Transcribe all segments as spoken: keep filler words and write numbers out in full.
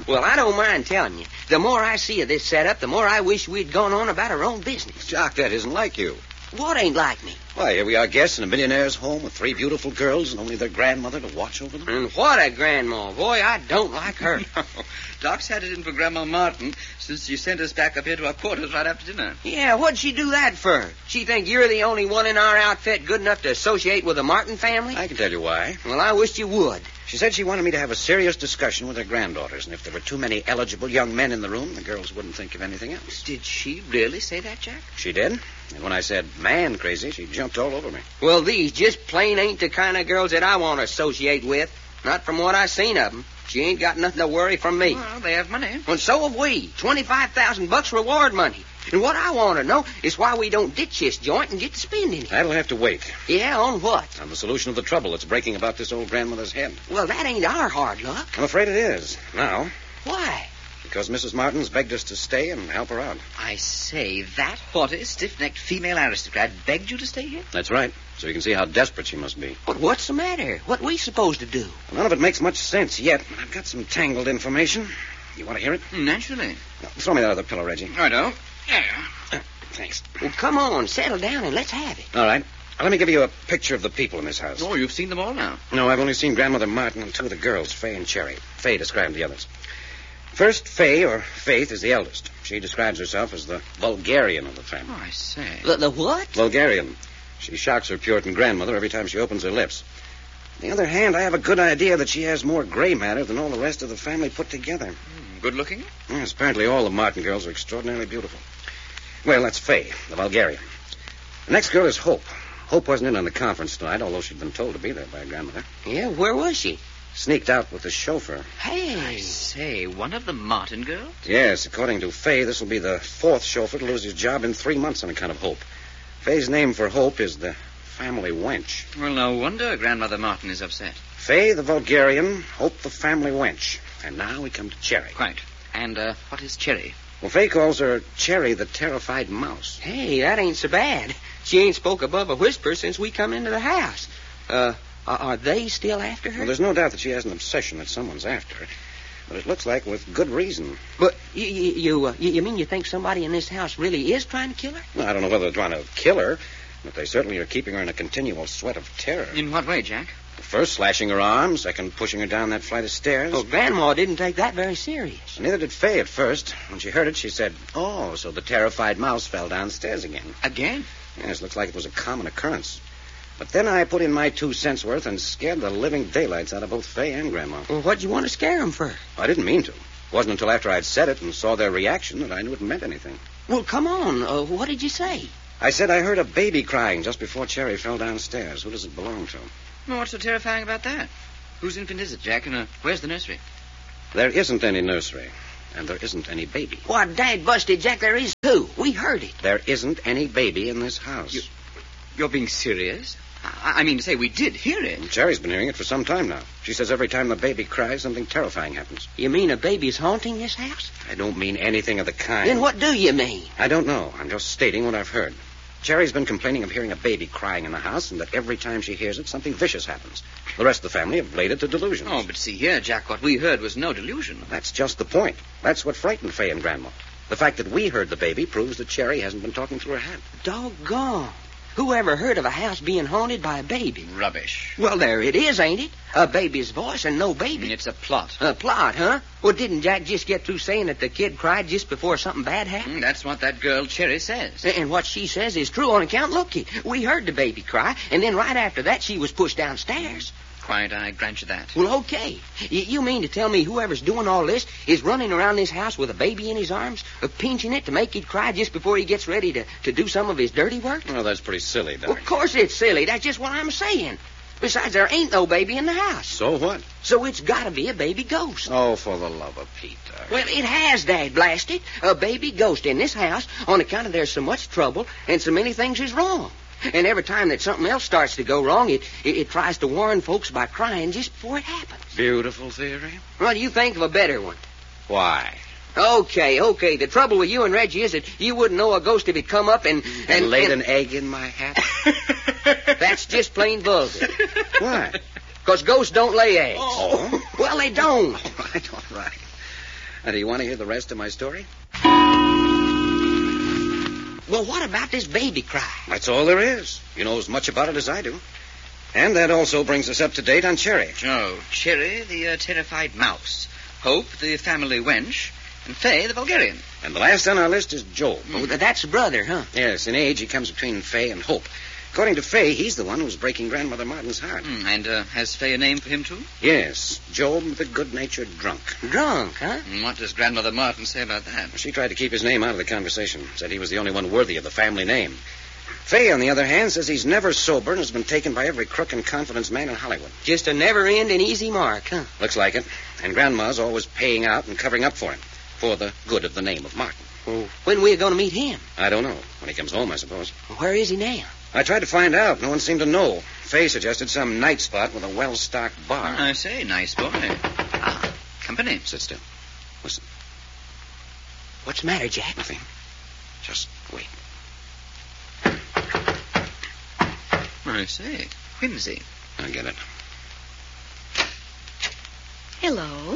Well, I don't mind telling you. The more I see of this setup, the more I wish we'd gone on about our own business. Jock, that isn't like you. What ain't like me? Why, here we are guests in a millionaire's home with three beautiful girls and only their grandmother to watch over them. And what a grandma. Boy, I don't like her. No. Doc's had it in for Grandma Martin since she sent us back up here to our quarters right after dinner. Yeah, what'd she do that for? She think you're the only one in our outfit good enough to associate with the Martin family? I can tell you why. Well, I wished you would. She said she wanted me to have a serious discussion with her granddaughters, and if there were too many eligible young men in the room, the girls wouldn't think of anything else. Did she really say that, Jack? She did. And when I said man crazy, she jumped all over me. Well, these just plain ain't the kind of girls that I want to associate with. Not from what I've seen of them. She ain't got nothing to worry from me. Well, they have money. Well, so have we. Twenty-five thousand bucks reward money. And what I want to know is why we don't ditch this joint and get to spending it. That'll have to wait. Yeah, on what? On the solution of the trouble that's breaking about this old grandmother's head. Well, that ain't our hard luck. I'm afraid it is. Now. Why? Because Missus Martin's begged us to stay and help her out. I say, that haughty, stiff-necked female aristocrat begged you to stay here? That's right. So you can see how desperate she must be. But what's the matter? What we supposed to do? Well, none of it makes much sense yet. I've got some tangled information. You want to hear it? Naturally. No, throw me that other pillow, Reggie. Righto. Yeah. Uh, thanks. Well, come on, settle down and let's have it. All right. Now, let me give you a picture of the people in this house. Oh, you've seen them all now. No, I've only seen Grandmother Martin and two of the girls, Fay and Cherry. Fay described the others. First, Fay, or Faith, is the eldest. She describes herself as the vulgarian of the family. Oh, I say. The, the what? Vulgarian. She shocks her Puritan grandmother every time she opens her lips. On the other hand, I have a good idea that she has more gray matter than all the rest of the family put together. Mm, good looking? Yes, apparently all the Martin girls are extraordinarily beautiful. Well, that's Fay, the vulgarian. The next girl is Hope. Hope wasn't in on the conference tonight, although she'd been told to be there by her grandmother. Yeah, where was she? Sneaked out with the chauffeur. Hey. I say, one of the Martin girls? Yes, according to Fay, this will be the fourth chauffeur to lose his job in three months on account of Hope. Fay's name for Hope is the family wench. Well, no wonder Grandmother Martin is upset. Fay, the vulgarian, Hope, the family wench. And now we come to Cherry. Quite. And, uh, what is Cherry? Well, Fay calls her Cherry, the terrified mouse. Hey, that ain't so bad. She ain't spoke above a whisper since we come into the house. Uh, are, are they still after her? Well, there's no doubt that she has an obsession that someone's after her. But it looks like with good reason. But you you you, uh, you you mean you think somebody in this house really is trying to kill her? Well, I don't know whether they're trying to kill her, but they certainly are keeping her in a continual sweat of terror. In what way, Jack? First, slashing her arm. Second, pushing her down that flight of stairs. Well, Grandma didn't take that very serious. Neither did Fay at first. When she heard it, she said, oh, so the terrified mouse fell downstairs again. Again? Yes, looks like it was a common occurrence. But then I put in my two cents worth and scared the living daylights out of both Fay and Grandma. Well, what'd you want to scare them for? I didn't mean to. It wasn't until after I'd said it and saw their reaction that I knew it meant anything. Well, come on. Uh, what did you say? I said I heard a baby crying just before Cherry fell downstairs. Who does it belong to? Well, what's so terrifying about that? Whose infant is it, Jack? And uh, where's the nursery? There isn't any nursery. And there isn't any baby. Why, Dad busted, Jack, there is too. We heard it. There isn't any baby in this house. You, you're being serious? I, I mean to say we did hear it. Cherry's been hearing it for some time now. She says every time the baby cries, something terrifying happens. You mean a baby's haunting this house? I don't mean anything of the kind. Then what do you mean? I don't know. I'm just stating what I've heard. Cherry's been complaining of hearing a baby crying in the house, and that every time she hears it, something vicious happens. The rest of the family have laid it to delusions. Oh, but see here, Jack, what we heard was no delusion. That's just the point. That's what frightened Fay and Grandma. The fact that we heard the baby proves that Cherry hasn't been talking through her head. Doggone. Who ever heard of a house being haunted by a baby? Rubbish. Well, there it is, ain't it? A baby's voice and no baby. It's a plot. A plot, huh? Well, didn't Jack just get through saying that the kid cried just before something bad happened? Mm, that's what that girl Cherry says. And what she says is true on account. Looky, we heard the baby cry, and then right after that she was pushed downstairs. Quite, I grant you that. Well, okay. Y- you mean to tell me whoever's doing all this is running around this house with a baby in his arms, uh, pinching it to make it cry just before he gets ready to, to do some of his dirty work? Well, that's pretty silly, Doc. Well, of course it's silly. That's just what I'm saying. Besides, there ain't no baby in the house. So what? So it's got to be a baby ghost. Oh, for the love of Pete, Doc. Well, it has, Dad, blast it. A baby ghost in this house on account of there's so much trouble and so many things is wrong. And every time that something else starts to go wrong, it, it, it tries to warn folks by crying just before it happens. Beautiful theory. Well, you think of a better one. Why? Okay, okay. The trouble with you and Reggie is that you wouldn't know a ghost if it come up and... And, and laid and, an egg in my hat? That's just plain vulgar. Why? Because ghosts don't lay eggs. Oh. Well, they don't. All right, all right. Now, do you want to hear the rest of my story? Well, what about this baby cry? That's all there is. You know as much about it as I do. And that also brings us up to date on Cherry. Oh, Cherry, the uh, terrified mouse. Hope, the family wench. And Fay, the Bulgarian. And the last on our list is Job. Oh, th- that's brother, huh? Yes, in age, he comes between Fay and Hope. According to Fay, he's the one who's breaking Grandmother Martin's heart. Mm, and uh, has Fay a name for him, too? Yes, Job the good-natured drunk. Drunk, huh? Mm, what does Grandmother Martin say about that? She tried to keep his name out of the conversation. Said he was the only one worthy of the family name. Fay, on the other hand, says he's never sober and has been taken by every crook and confidence man in Hollywood. Just a never-ending easy mark, huh? Looks like it. And Grandma's always paying out and covering up for him. For the good of the name of Martin. Well, when are we going to meet him? I don't know. When he comes home, I suppose. Where is he now? I tried to find out. No one seemed to know. Fay suggested some night spot with a well-stocked bar. I say, nice boy. Ah, company. Sit still. Listen. What's the matter, Jack? Nothing. Just wait. I say, whimsy. I get it. Hello.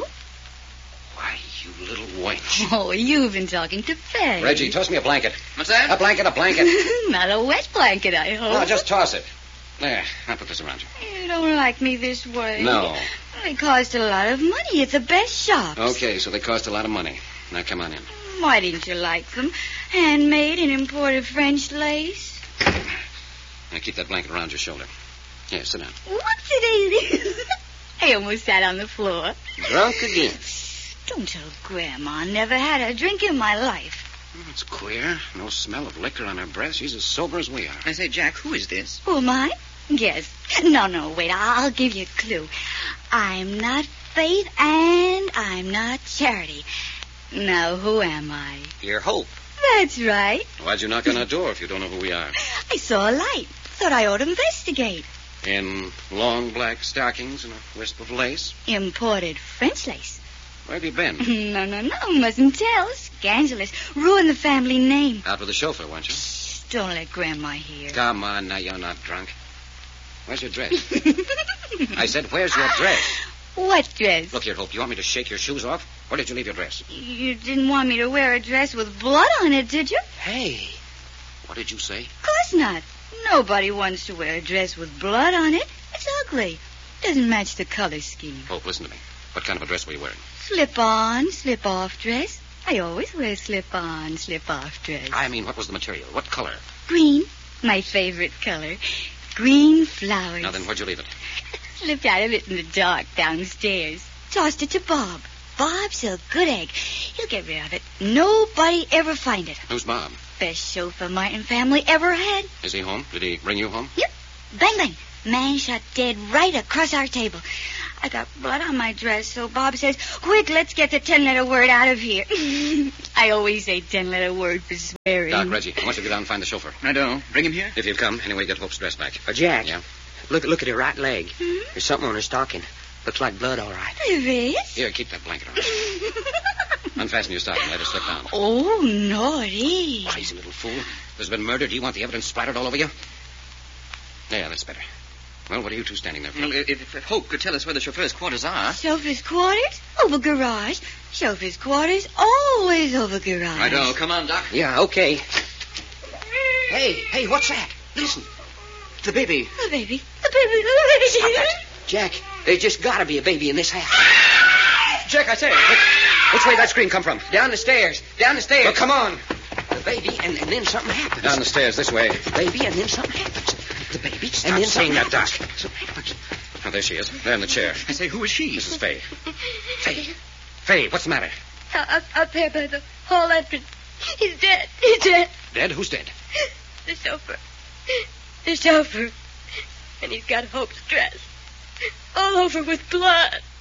Why, you little wench. Oh, you've been talking to Fay. Reggie, toss me a blanket. What's that? A blanket, a blanket. Not a wet blanket, I hope. No, just toss it. There, I'll put this around you. You don't like me this way. No. They cost a lot of money at the best shops. Okay, so they cost a lot of money. Now, come on in. Why didn't you like them? Handmade and imported French lace. Now, keep that blanket around your shoulder. Here, sit down. What's it? I almost sat on the floor. Drunk again. Don't tell Grandma. Never had a drink in my life. Oh, it's queer. No smell of liquor on her breath. She's as sober as we are. I say, Jack, who is this? Who am I? Guess. No, no, wait. I'll give you a clue. I'm not Faith and I'm not Charity. Now, who am I? Your Hope. That's right. Why'd you knock on our door if you don't know who we are? I saw a light. Thought I ought to investigate. In long black stockings and a wisp of lace? Imported French lace. Where have you been? No, no, no. Mustn't tell. Scandalous. Ruin the family name. Out with the chauffeur, weren't you? Shh, don't let Grandma hear. Come on, now you're not drunk. Where's your dress? I said, where's your dress? What dress? Look here, Hope. Do you want me to shake your shoes off? Where did you leave your dress? You didn't want me to wear a dress with blood on it, did you? Hey. What did you say? Of course not. Nobody wants to wear a dress with blood on it. It's ugly. Doesn't match the color scheme. Hope, listen to me. What kind of a dress were you wearing? Slip-on, slip-off dress. I always wear slip-on, slip-off dress. I mean, what was the material? What color? Green, my favorite color. Green flowers. Now then, where'd you leave it? Slipped out of it in the dark downstairs. Tossed it to Bob. Bob's a good egg. He'll get rid of it. Nobody ever find it. Who's Bob? Best chauffeur Martin family ever had. Is he home? Did he bring you home? Yep. Bang, bang. Man shot dead right across our table. I got blood on my dress, so Bob says, quick, let's get the ten-letter word out of here. I always say ten-letter word for swearing. Doc, Reggie, I want you to go down and find the chauffeur. I don't. Bring him here? If you come, anyway, get Hope's dress back. Uh, Jack. Yeah? Look, look at her right leg. Hmm? There's something on her stocking. Looks like blood, all right. There is? Here, keep that blanket on. Unfasten your stocking. Let her slip down. Oh, naughty. Crazy little fool. There's been murder. Do you want the evidence splattered all over you? Yeah, that's better. Well, what are you two standing there for? Well, if, if Hope could tell us where the chauffeur's quarters are. Chauffeur's quarters? Over garage. Chauffeur's quarters always over garage. I know. Come on, Doc. Yeah, okay. Hey, hey, what's that? Listen. The baby. The baby. The baby. The baby. Jack, there's just got to be a baby in this house. Jack, I say, which, which way that scream come from? Down the stairs. Down the stairs. Well, come on. The baby, and, and then something happens. Down the stairs, this way. The baby, and then something happens. The baby, Stop and then saying something that, Doc. happens. Something happens. Oh, there she is. There in the chair. I say, who is she? Missus Fay. Fay. Fay, what's the matter? Up, up there by the hall entrance. He's dead. He's dead. Dead? Who's dead? The chauffeur. The chauffeur. And he's got Hope's dress. All over with blood.